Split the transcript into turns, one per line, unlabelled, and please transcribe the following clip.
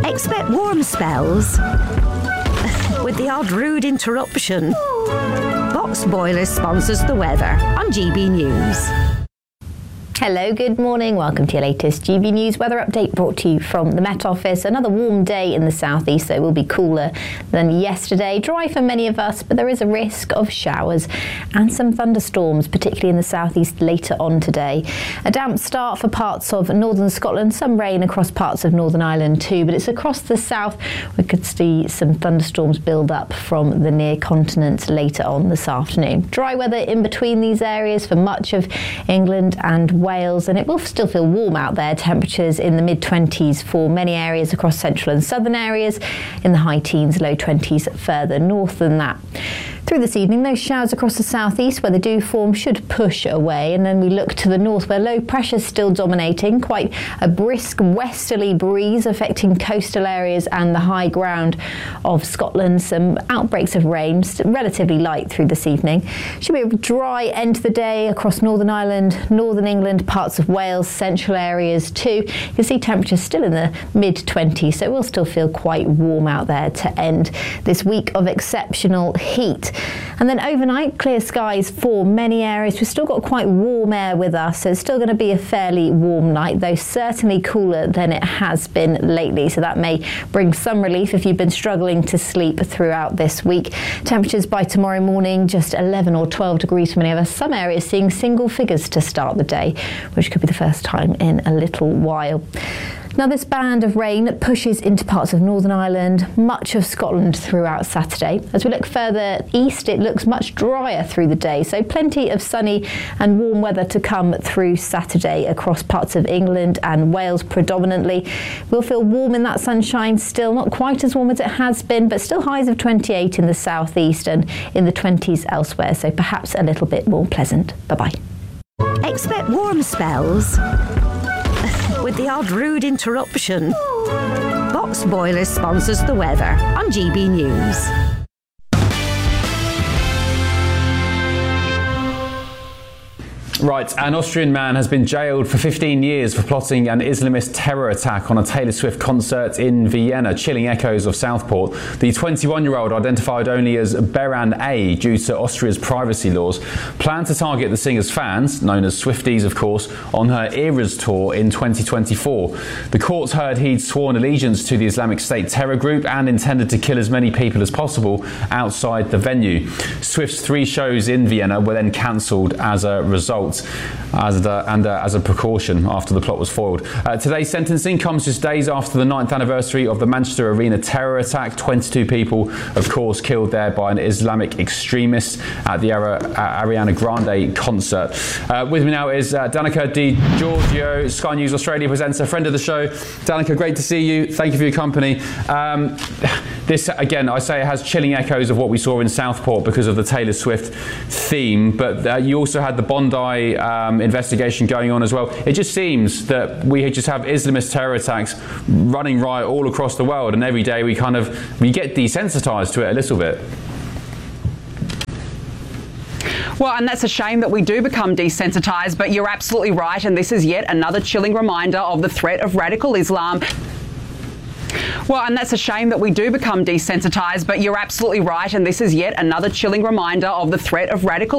Expect warm spells with the odd rude interruption. Box Boilers sponsors the weather on GB News.
Hello, good morning. Welcome to your latest GB News weather update brought to you from the Met Office. Another warm day in the southeast, so it will be cooler than yesterday. Dry for many of us, but there is a risk of showers and some thunderstorms, particularly in the southeast later on today. A damp start for parts of northern Scotland, some rain across parts of Northern Ireland too, but it's across the south we could see some thunderstorms build up from the near continent later on this afternoon. Dry weather in between these areas for much of England and Wales, and it will still feel warm out there. Temperatures in the mid-20s for many areas across central and southern areas, in the high teens, low 20s further north than that. Through this evening, those showers across the southeast where they do form should push away, and then we look to the north where low pressure is still dominating. Quite a brisk westerly breeze affecting coastal areas and the high ground of Scotland. Some outbreaks of rain, relatively light through this evening. Should be a dry end to the day across Northern Ireland, Northern England, parts of Wales, central areas too. You can see temperatures still in the mid-20s, so it will still feel quite warm out there to end this week of exceptional heat. And then overnight, clear skies for many areas. We've still got quite warm air with us, so it's still going to be a fairly warm night, though certainly cooler than it has been lately. So that may bring some relief if you've been struggling to sleep throughout this week. Temperatures by tomorrow morning, just 11 or 12 degrees for many of us. Some areas seeing single figures to start the day, which could be the first time in a little while. Now this band of rain pushes into parts of Northern Ireland, much of Scotland throughout Saturday. As we look further east, it looks much drier through the day, so plenty of sunny and warm weather to come through Saturday across parts of England and Wales predominantly. We'll feel warm in that sunshine still, not quite as warm as it has been, but still highs of 28 in the southeast and in the 20s elsewhere, so perhaps a little bit more pleasant. Bye-bye.
Expect warm spells with the odd rude interruption. Box Boilers sponsors the weather on GB News.
Right, an Austrian man has been jailed for 15 years for plotting an Islamist terror attack on a Taylor Swift concert in Vienna, chilling echoes of Southport. The 21-year-old, identified only as Beran A due to Austria's privacy laws, planned to target the singer's fans, known as Swifties of course, on her Eras tour in 2024. The courts heard he'd sworn allegiance to the Islamic State terror group and intended to kill as many people as possible outside the venue. Swift's 3 shows in Vienna were then cancelled as a result. As a precaution after the plot was foiled. Today's sentencing comes just days after the 9th anniversary of the Manchester Arena terror attack. 22 people, of course, killed there by an Islamic extremist at the Ariana Grande concert. With me now is Danica Di Giorgio, Sky News Australia presenter, friend of the show. Danica, great to see you. Thank you for your company. This, again, I say it has chilling echoes of what we saw in Southport because of the Taylor Swift theme, but you also had the Bondi investigation going on as well. It just seems that we just have Islamist terror attacks running riot all across the world, and every day we get desensitized to it a little bit.
Well, and that's a shame that we do become desensitised, but you're absolutely right, and this is yet another chilling reminder of the threat of radical Islam. Well, and that's a shame that we do become desensitised, but you're absolutely right, and this is yet another chilling reminder of the threat of radical